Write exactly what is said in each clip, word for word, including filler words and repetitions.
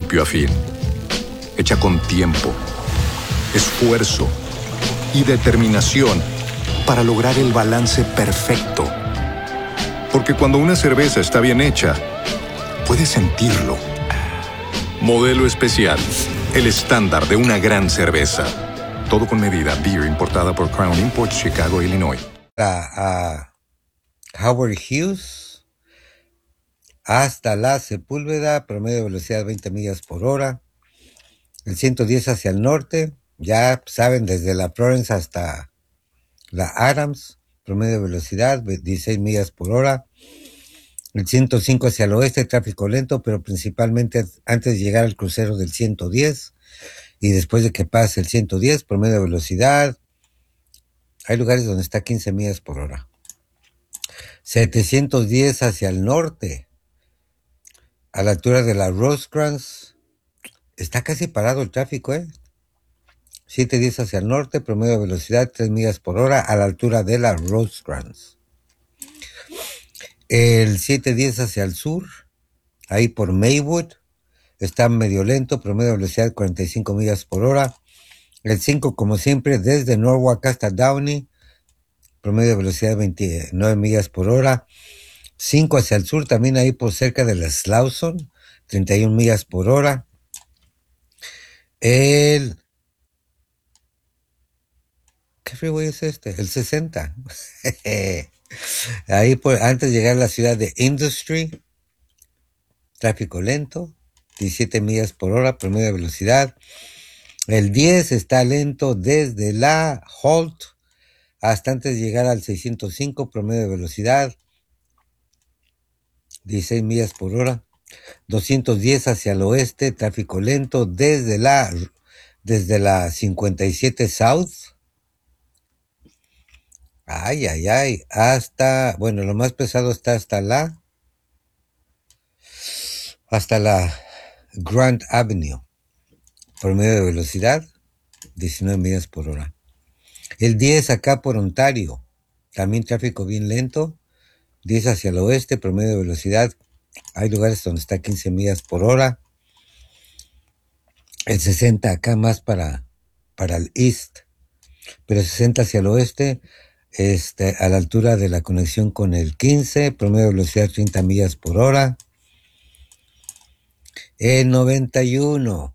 principio a fin, hecha con tiempo, esfuerzo y determinación para lograr el balance perfecto. Porque cuando una cerveza está bien hecha, puedes sentirlo. Modelo especial, el estándar de una gran cerveza. Todo con medida. Beer importada por Crown Imports, Chicago, Illinois. A, a Howard Hughes hasta la Sepúlveda, promedio de velocidad veinte millas por hora. El ciento diez hacia el norte, ya saben, desde la Florence hasta la Adams, promedio de velocidad dieciséis millas por hora. El ciento cinco hacia el oeste, tráfico lento, pero principalmente antes de llegar al crucero del ciento diez y después de que pase el ciento diez, promedio de velocidad. Hay lugares donde está quince millas por hora. setecientos diez hacia el norte, a la altura de la Rosecrans, está casi parado el tráfico, ¿eh? setecientos diez hacia el norte, promedio de velocidad tres millas por hora, a la altura de la Rosecrans. El setecientos diez hacia el sur, ahí por Maywood, está medio lento, promedio de velocidad cuarenta y cinco millas por hora. El cinco, como siempre, desde Norwalk hasta Downey, promedio de velocidad veintinueve millas por hora. cinco hacia el sur, también ahí por cerca de la Slauson, treinta y una millas por hora. El... ¿Qué freeway es este? El sesenta. Ahí por, antes de llegar a la ciudad de Industry, tráfico lento, diecisiete millas por hora, promedio de velocidad. El diez está lento desde la Holt hasta antes de llegar al seiscientos cinco, promedio de velocidad, dieciséis millas por hora. doscientos diez hacia el oeste, tráfico lento desde la, desde la cincuenta y siete South. Ay, ay, ay, hasta, bueno, lo más pesado está hasta la, hasta la Grand Avenue, promedio de velocidad, diecinueve millas por hora. El diez acá por Ontario, también tráfico bien lento, diez hacia el oeste, promedio de velocidad, hay lugares donde está quince millas por hora. El sesenta acá más para, para el east, pero sesenta hacia el oeste, este, a la altura de la conexión con el quince, promedio de velocidad treinta millas por hora. El noventa y uno,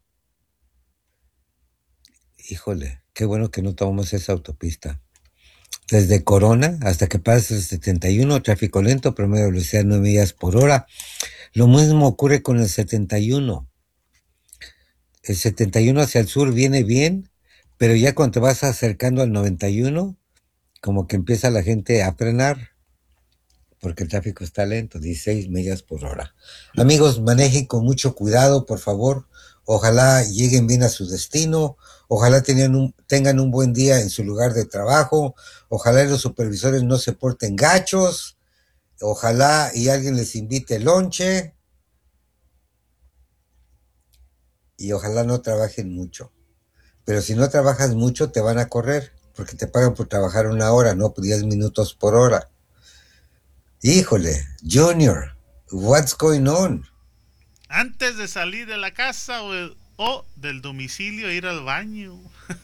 híjole, qué bueno que no tomamos esa autopista. Desde Corona hasta que pase el setenta y uno, tráfico lento, promedio de velocidad nueve millas por hora. Lo mismo ocurre con el setenta y uno. El setenta y uno hacia el sur viene bien, pero ya cuando te vas acercando al noventa y uno, como que empieza la gente a frenar, porque el tráfico está lento, dieciséis millas por hora. Amigos, manejen con mucho cuidado, por favor. Ojalá lleguen bien a su destino. Ojalá tengan un, tengan un buen día en su lugar de trabajo. Ojalá los supervisores no se porten gachos. Ojalá y alguien les invite lonche. Y ojalá no trabajen mucho. Pero si no trabajas mucho, te van a correr, porque te pagan por trabajar una hora, no diez minutos por hora. Híjole, Junior, what's going on? Antes de salir de la casa o, el, o del domicilio, ir al baño.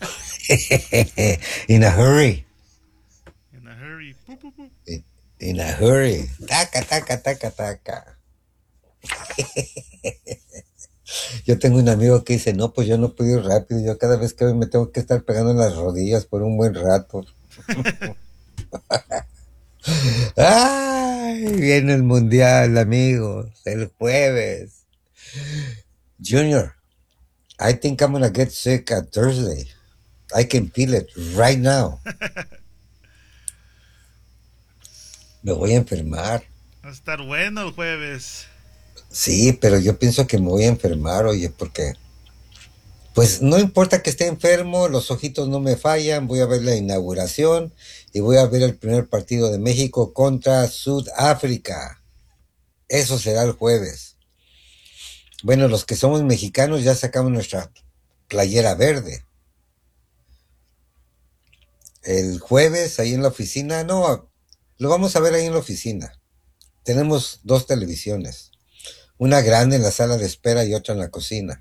In a hurry. In a hurry. Pu, pu, pu. In, in a hurry. Taca, taca, taca, taca. Yo tengo un amigo que dice, no, pues yo no puedo ir rápido, yo cada vez que me tengo que estar pegando en las rodillas por un buen rato. Ay, viene el mundial, amigos, el jueves. Junior, I think I'm gonna get sick at Thursday. I can feel it right now. Me voy a enfermar. Va a estar bueno el jueves. Sí, pero yo pienso que me voy a enfermar, oye, porque pues no importa que esté enfermo, los ojitos no me fallan, voy a ver la inauguración y voy a ver el primer partido de México contra Sudáfrica. Eso será el jueves. Bueno, los que somos mexicanos ya sacamos nuestra playera verde. El jueves ahí en la oficina, no, lo vamos a ver ahí en la oficina. Tenemos dos televisiones. Una grande en la sala de espera y otra en la cocina.